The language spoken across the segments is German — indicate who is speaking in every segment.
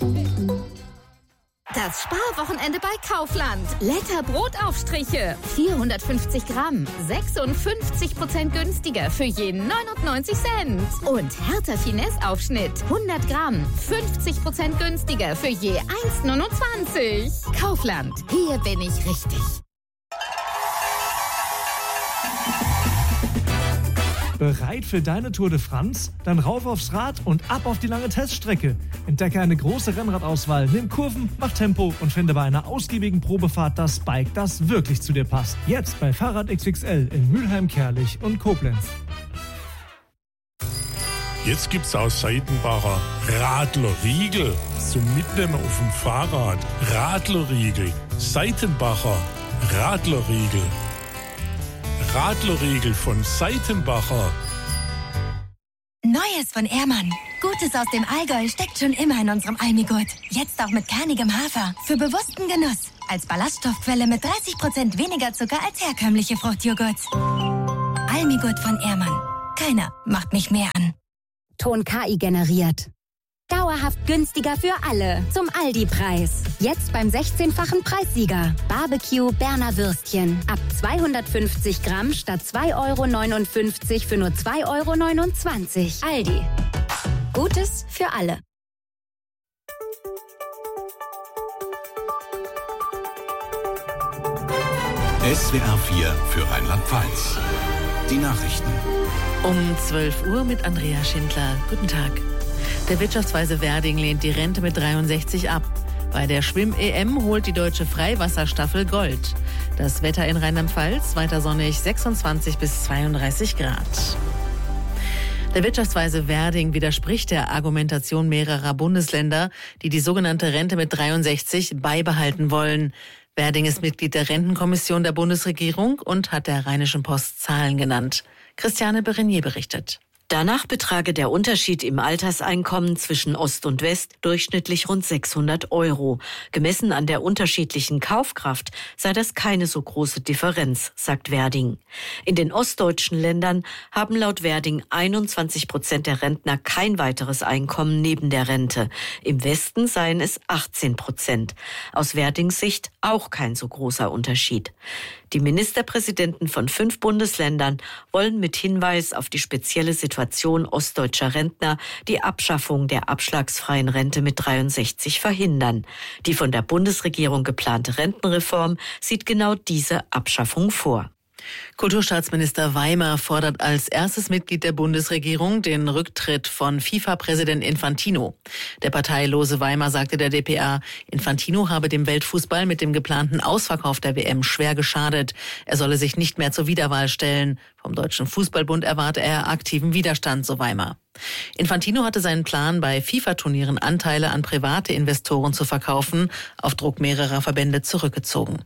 Speaker 1: Das Sparwochenende bei Kaufland. Lecker Brotaufstriche. 450 Gramm. 56% günstiger für je 99 Cent. Und Hertha Finesse Aufschnitt. 100 Gramm. 50% günstiger für je 1,29. Kaufland. Hier bin ich richtig.
Speaker 2: Bereit für deine Tour de France? Dann rauf aufs Rad und ab auf die lange Teststrecke. Entdecke eine große Rennradauswahl, nimm Kurven, mach Tempo und finde bei einer ausgiebigen Probefahrt das Bike, das wirklich zu dir passt. Jetzt bei Fahrrad XXL in Mülheim, Kerlich und Koblenz.
Speaker 3: Jetzt gibt's aus Seitenbacher Radlerriegel zum Mitnehmen auf dem Fahrrad. Radlerriegel, Seitenbacher Radlerriegel. Radlerriegel von Seitenbacher.
Speaker 4: Neues von Ehrmann. Gutes aus dem Allgäu steckt schon immer in unserem Almigurt. Jetzt auch mit kernigem Hafer. Für bewussten Genuss. Als Ballaststoffquelle mit 30% weniger Zucker als herkömmliche Fruchtjoghurt. Almigurt von Ehrmann. Keiner macht mich mehr an.
Speaker 5: Ton KI generiert. Dauerhaft günstiger für alle. Zum Aldi-Preis. Jetzt beim 16-fachen Preissieger. Barbecue Berner Würstchen. Ab 250 Gramm statt 2,59 € für nur 2,29 €. Aldi. Gutes für alle.
Speaker 6: SWR 4 für Rheinland-Pfalz. Die Nachrichten.
Speaker 7: Um 12 Uhr mit Andrea Schindler. Guten Tag. Der Wirtschaftsweise Werding lehnt die Rente mit 63 ab. Bei der Schwimm-EM holt die deutsche Freiwasserstaffel Gold. Das Wetter in Rheinland-Pfalz weiter sonnig 26 bis 32 Grad. Der Wirtschaftsweise Werding widerspricht der Argumentation mehrerer Bundesländer, die die sogenannte Rente mit 63 beibehalten wollen. Werding ist Mitglied der Rentenkommission der Bundesregierung und hat der Rheinischen Post Zahlen genannt. Christiane Berenier berichtet.
Speaker 8: Danach betrage der Unterschied im Alterseinkommen zwischen Ost und West durchschnittlich rund 600 €. Gemessen an der unterschiedlichen Kaufkraft sei das keine so große Differenz, sagt Werding. In den ostdeutschen Ländern haben laut Werding 21% der Rentner kein weiteres Einkommen neben der Rente. Im Westen seien es 18%. Aus Werdings Sicht auch kein so großer Unterschied. Die Ministerpräsidenten von 5 Bundesländern wollen mit Hinweis auf die spezielle Situation ostdeutscher Rentner die Abschaffung der abschlagsfreien Rente mit 63 verhindern. Die von der Bundesregierung geplante Rentenreform sieht genau diese Abschaffung vor.
Speaker 7: Kulturstaatsminister Weimer fordert als erstes Mitglied der Bundesregierung den Rücktritt von FIFA-Präsident Infantino. Der parteilose Weimer sagte der dpa, Infantino habe dem Weltfußball mit dem geplanten Ausverkauf der WM schwer geschadet. Er solle sich nicht mehr zur Wiederwahl stellen. Vom Deutschen Fußballbund erwarte er aktiven Widerstand, so Weimer. Infantino hatte seinen Plan, bei FIFA-Turnieren Anteile an private Investoren zu verkaufen, auf Druck mehrerer Verbände zurückgezogen.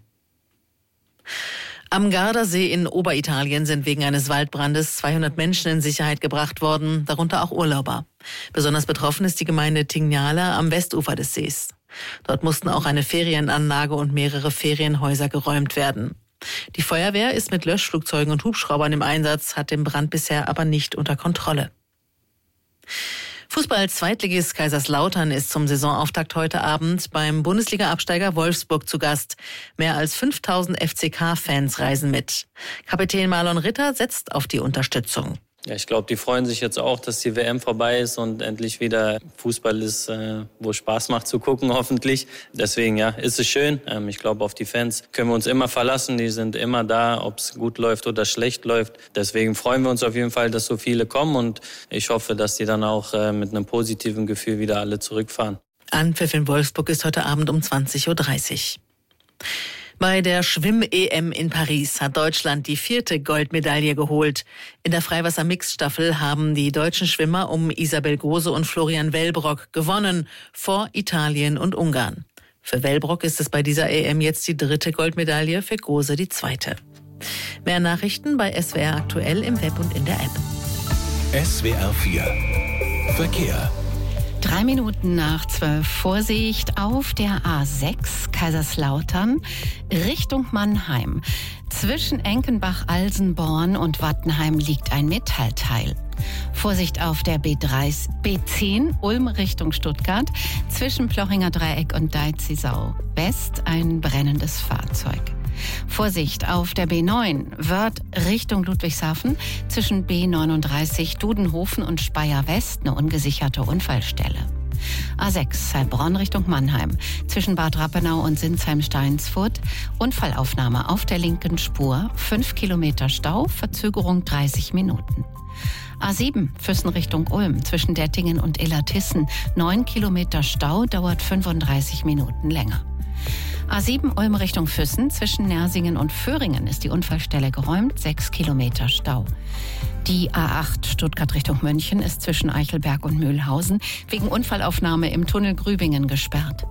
Speaker 7: Am Gardasee in Oberitalien sind wegen eines Waldbrandes 200 Menschen in Sicherheit gebracht worden, darunter auch Urlauber. Besonders betroffen ist die Gemeinde Tignala am Westufer des Sees. Dort mussten auch eine Ferienanlage und mehrere Ferienhäuser geräumt werden. Die Feuerwehr ist mit Löschflugzeugen und Hubschraubern im Einsatz, hat den Brand bisher aber nicht unter Kontrolle. Fußball-Zweitligist Kaiserslautern ist zum Saisonauftakt heute Abend beim Bundesliga-Absteiger Wolfsburg zu Gast. Mehr als 5000 FCK-Fans reisen mit. Kapitän Marlon Ritter setzt auf die Unterstützung.
Speaker 9: Ja, ich glaube, die freuen sich jetzt auch, dass die WM vorbei ist und endlich wieder Fußball ist, wo Spaß macht zu gucken, hoffentlich. Deswegen, ja, ist es schön. Ich glaube, auf die Fans können wir uns immer verlassen. Die sind immer da, ob es gut läuft oder schlecht läuft. Deswegen freuen wir uns auf jeden Fall, dass so viele kommen und ich hoffe, dass die dann auch mit einem positiven Gefühl wieder alle zurückfahren.
Speaker 7: Anpfiff in Wolfsburg ist heute Abend um 20:30 Uhr. Bei der Schwimm-EM in Paris hat Deutschland die 4. Goldmedaille geholt. In der Freiwasser-Mixed-Staffel haben die deutschen Schwimmer um Isabel Gose und Florian Wellbrock gewonnen, vor Italien und Ungarn. Für Wellbrock ist es bei dieser EM jetzt die 3. Goldmedaille, für Gose die 2. Mehr Nachrichten bei SWR aktuell im Web und in der App.
Speaker 6: SWR 4 Verkehr.
Speaker 10: 3 Minuten nach 12 Vorsicht auf der A6 Kaiserslautern Richtung Mannheim. Zwischen Enkenbach-Alsenborn und Wattenheim liegt ein Metallteil. Vorsicht auf der B10 Ulm Richtung Stuttgart. Zwischen Plochinger Dreieck und Deizisau West ein brennendes Fahrzeug. Vorsicht auf der B9 Wörth Richtung Ludwigshafen. Zwischen B39 Dudenhofen und Speyer West eine ungesicherte Unfallstelle. A6 Heilbronn Richtung Mannheim. Zwischen Bad Rappenau und Sinsheim-Steinsfurt. Unfallaufnahme auf der linken Spur. 5 Kilometer Stau, Verzögerung 30 Minuten. A7 Füssen Richtung Ulm. Zwischen Dettingen und Illertissen. 9 Kilometer Stau, dauert 35 Minuten länger. A7 Ulm Richtung Füssen. Zwischen Nersingen und Föhringen ist die Unfallstelle geräumt. 6 Kilometer Stau. Die A8 Stuttgart Richtung München ist zwischen Eichelberg und Mühlhausen wegen Unfallaufnahme im Tunnel Grübingen gesperrt.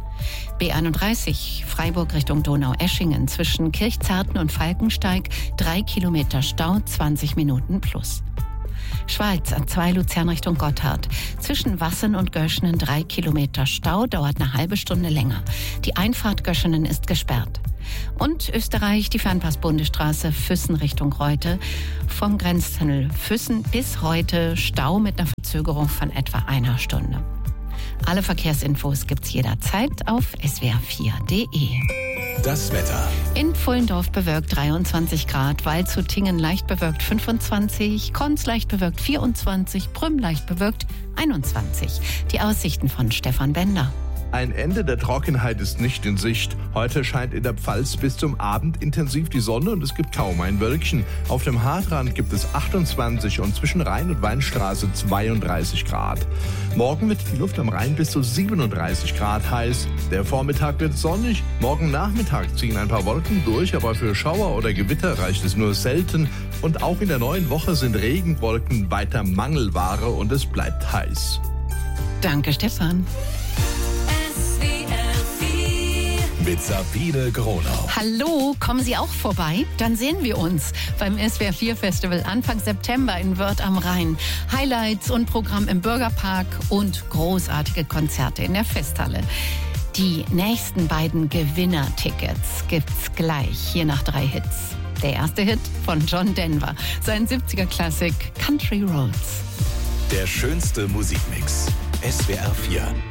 Speaker 10: B31 Freiburg Richtung Donaueschingen zwischen Kirchzarten und Falkensteig 3 Kilometer Stau, 20 Minuten plus. Schweiz A2 Luzern Richtung Gotthard. Zwischen Wassen und Göschenen 3 Kilometer Stau, dauert eine halbe Stunde länger. Die Einfahrt Göschenen ist gesperrt. Und Österreich, die Fernpass-Bundesstraße Füssen Richtung Reute. Vom Grenztunnel Füssen bis heute Stau mit einer Verzögerung von etwa einer Stunde. Alle Verkehrsinfos gibt's jederzeit auf swr4.de.
Speaker 6: Das Wetter.
Speaker 10: In Pfullendorf bewölkt 23 Grad, Waldshutingen leicht bewölkt 25, Konz leicht bewölkt 24, Prüm leicht bewölkt 21. Die Aussichten von Stefan Bender.
Speaker 11: Ein Ende der Trockenheit ist nicht in Sicht. Heute scheint in der Pfalz bis zum Abend intensiv die Sonne und es gibt kaum ein Wölkchen. Auf dem Haardrand gibt es 28 und zwischen Rhein- und Weinstraße 32 Grad. Morgen wird die Luft am Rhein bis zu 37 Grad heiß. Der Vormittag wird sonnig. Morgen Nachmittag ziehen ein paar Wolken durch, aber für Schauer oder Gewitter reicht es nur selten. Und auch in der neuen Woche sind Regenwolken weiter Mangelware und es bleibt heiß.
Speaker 10: Danke, Stefan.
Speaker 6: Mit Sabine Gronau.
Speaker 10: Hallo, kommen Sie auch vorbei? Dann sehen wir uns beim SWR4 Festival Anfang September in Wörth am Rhein. Highlights und Programm im Bürgerpark und großartige Konzerte in der Festhalle. Die nächsten beiden Gewinnertickets gibt's gleich hier nach 3 Hits. Der erste Hit von John Denver, sein 70er-Klassik Country Roads.
Speaker 6: Der schönste Musikmix. SWR4.